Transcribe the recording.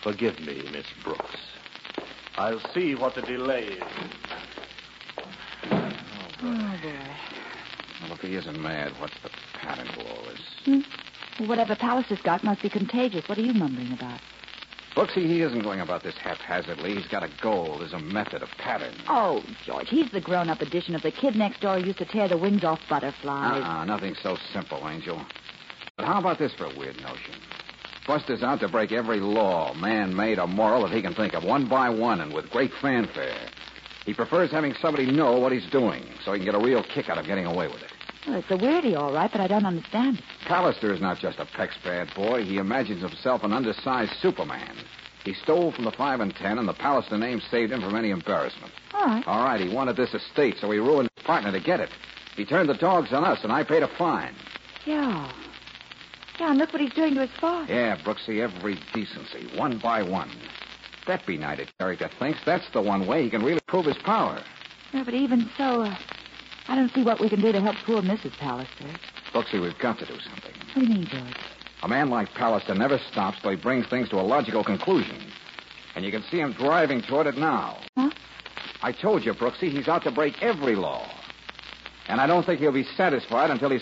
Forgive me, Miss Brooks. I'll see what the delay is. Oh, boy. Well, if he isn't mad, what's the pattern to all this? Well, whatever Palliser's got must be contagious. What are you mumbling about? Brooksy, he isn't going about this haphazardly. He's got a goal. There's a method, a pattern. Oh, George, he's the grown-up edition of the kid next door who used to tear the wings off butterflies. Nothing so simple, Angel. But how about this for a weird notion? Buster's out to break every law, man-made or moral, that he can think of, one by one and with great fanfare. He prefers having somebody know what he's doing, so he can get a real kick out of getting away with it. Well, it's a weirdie, all right, but I don't understand it. Pallister is not just a Peck's bad boy. He imagines himself an undersized Superman. He stole from the 5 and 10, and the Pallister name saved him from any embarrassment. All right. He wanted this estate, so he ruined his partner to get it. He turned the dogs on us, and I paid a fine. Yeah, and look what he's doing to his farm. Yeah, Brooksy, every decency, one by one. That benighted character thinks that's the one way he can really prove his power. Yeah, but even so, I don't see what we can do to help poor Mrs. Pallister. Brooksy, we've got to do something. What do you mean, George? A man like Pallister never stops till he brings things to a logical conclusion. And you can see him driving toward it now. Huh? I told you, Brooksy, he's out to break every law. And I don't think he'll be satisfied until he's